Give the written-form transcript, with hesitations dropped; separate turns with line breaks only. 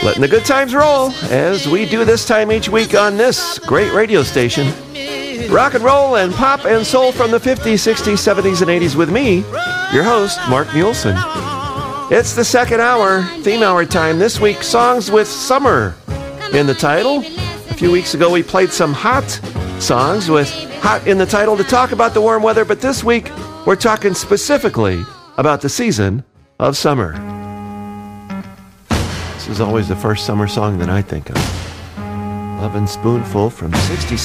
Letting the good times roll as we do this time each week on this great radio station. Rock and roll and pop and soul from the 50s, 60s, 70s, and 80s with me, your host, Mark Muleson. It's the second hour, theme hour time. This week, songs with summer in the title. A few weeks ago, we played some hot songs with hot in the title to talk about the warm weather, but this week, we're talking specifically about the season of summer. This is always the first summer song that I think of. Lovin' Spoonful from 60